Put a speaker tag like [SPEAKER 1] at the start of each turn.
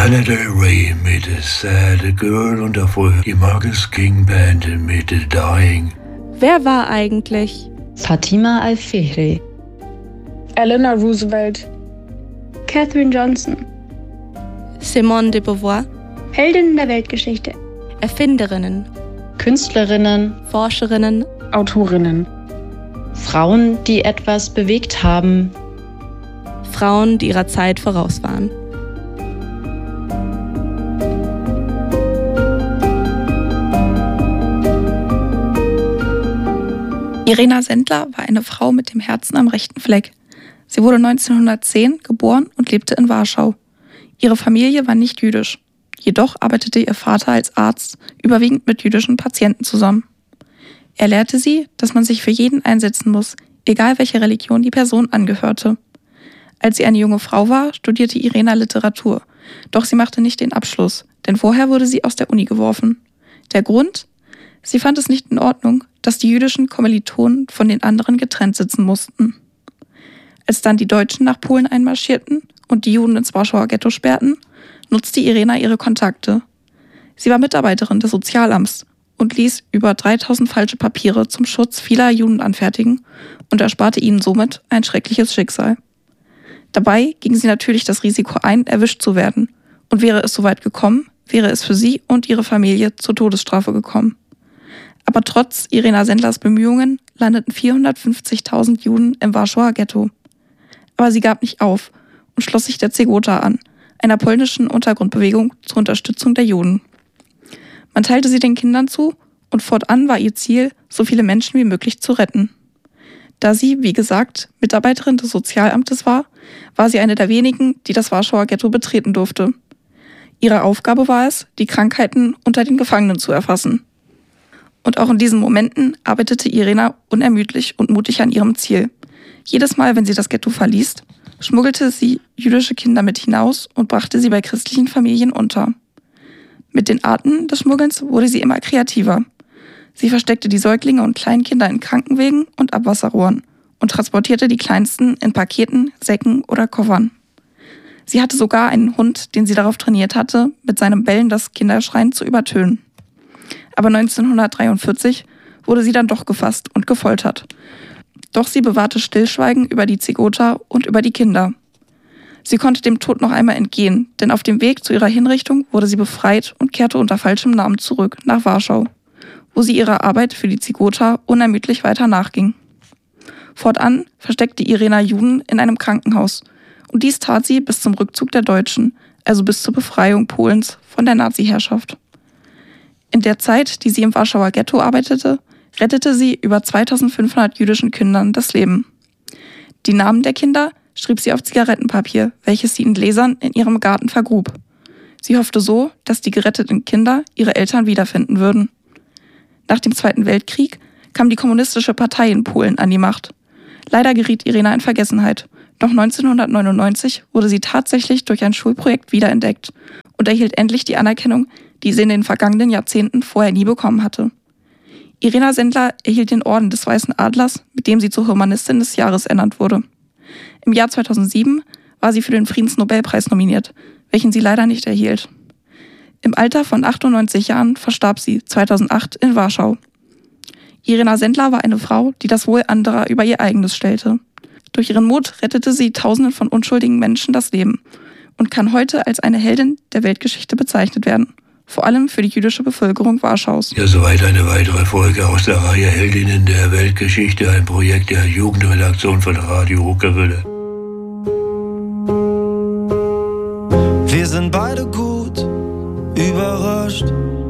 [SPEAKER 1] Lana Del Rey mit Sad Girl und davor die Marcus King Band mit Dying.
[SPEAKER 2] Wer war eigentlich
[SPEAKER 3] Fatima Al-Fihri,
[SPEAKER 4] Eleanor Roosevelt,
[SPEAKER 5] Katherine Johnson,
[SPEAKER 2] Simone de Beauvoir?
[SPEAKER 5] Heldinnen der Weltgeschichte,
[SPEAKER 2] Erfinderinnen,
[SPEAKER 3] Künstlerinnen,
[SPEAKER 2] Forscherinnen,
[SPEAKER 4] Autorinnen,
[SPEAKER 3] Frauen, die etwas bewegt haben,
[SPEAKER 2] Frauen, die ihrer Zeit voraus waren.
[SPEAKER 6] Irena Sendler war eine Frau mit dem Herzen am rechten Fleck. Sie wurde 1910 geboren und lebte in Warschau. Ihre Familie war nicht jüdisch. Jedoch arbeitete ihr Vater als Arzt überwiegend mit jüdischen Patienten zusammen. Er lehrte sie, dass man sich für jeden einsetzen muss, egal welche Religion die Person angehörte. Als sie eine junge Frau war, studierte Irena Literatur. Doch sie machte nicht den Abschluss, denn vorher wurde sie aus der Uni geworfen. Der Grund? Sie fand es nicht in Ordnung, dass die jüdischen Kommilitonen von den anderen getrennt sitzen mussten. Als dann die Deutschen nach Polen einmarschierten und die Juden ins Warschauer Ghetto sperrten, nutzte Irena ihre Kontakte. Sie war Mitarbeiterin des Sozialamts und ließ über 3000 falsche Papiere zum Schutz vieler Juden anfertigen und ersparte ihnen somit ein schreckliches Schicksal. Dabei ging sie natürlich das Risiko ein, erwischt zu werden. Und wäre es soweit gekommen, wäre es für sie und ihre Familie zur Todesstrafe gekommen. Aber trotz Irena Sendlers Bemühungen landeten 450.000 Juden im Warschauer Ghetto. Aber sie gab nicht auf und schloss sich der Zegota an, einer polnischen Untergrundbewegung zur Unterstützung der Juden. Man teilte sie den Kindern zu und fortan war ihr Ziel, so viele Menschen wie möglich zu retten. Da sie, wie gesagt, Mitarbeiterin des Sozialamtes war sie eine der wenigen, die das Warschauer Ghetto betreten durfte. Ihre Aufgabe war es, die Krankheiten unter den Gefangenen zu erfassen. Und auch in diesen Momenten arbeitete Irena unermüdlich und mutig an ihrem Ziel. Jedes Mal, wenn sie das Ghetto verließ, schmuggelte sie jüdische Kinder mit hinaus und brachte sie bei christlichen Familien unter. Mit den Arten des Schmuggelns wurde sie immer kreativer. Sie versteckte die Säuglinge und Kleinkinder in Krankenwägen und Abwasserrohren und transportierte die Kleinsten in Paketen, Säcken oder Koffern. Sie hatte sogar einen Hund, den sie darauf trainiert hatte, mit seinem Bellen das Kinderschreien zu übertönen. Aber 1943 wurde sie dann doch gefasst und gefoltert. Doch sie bewahrte Stillschweigen über die Zegota und über die Kinder. Sie konnte dem Tod noch einmal entgehen, denn auf dem Weg zu ihrer Hinrichtung wurde sie befreit und kehrte unter falschem Namen zurück nach Warschau, wo sie ihrer Arbeit für die Zegota unermüdlich weiter nachging. Fortan versteckte Irena Juden in einem Krankenhaus und dies tat sie bis zum Rückzug der Deutschen, also bis zur Befreiung Polens von der Nazi-Herrschaft. In der Zeit, die sie im Warschauer Ghetto arbeitete, rettete sie über 2500 jüdischen Kindern das Leben. Die Namen der Kinder schrieb sie auf Zigarettenpapier, welches sie in Gläsern in ihrem Garten vergrub. Sie hoffte so, dass die geretteten Kinder ihre Eltern wiederfinden würden. Nach dem Zweiten Weltkrieg kam die Kommunistische Partei in Polen an die Macht. Leider geriet Irena in Vergessenheit, doch 1999 wurde sie tatsächlich durch ein Schulprojekt wiederentdeckt und erhielt endlich die Anerkennung, die sie in den vergangenen Jahrzehnten vorher nie bekommen hatte. Irena Sendler erhielt den Orden des Weißen Adlers, mit dem sie zur Humanistin des Jahres ernannt wurde. Im Jahr 2007 war sie für den Friedensnobelpreis nominiert, welchen sie leider nicht erhielt. Im Alter von 98 Jahren verstarb sie 2008 in Warschau. Irena Sendler war eine Frau, die das Wohl anderer über ihr eigenes stellte. Durch ihren Mut rettete sie Tausenden von unschuldigen Menschen das Leben und kann heute als eine Heldin der Weltgeschichte bezeichnet werden. Vor allem für die jüdische Bevölkerung Warschaus.
[SPEAKER 1] Ja, soweit eine weitere Folge aus der Reihe Heldinnen der Weltgeschichte, ein Projekt der Jugendredaktion von Radio Huckewille.
[SPEAKER 7] Wir sind beide gut überrascht.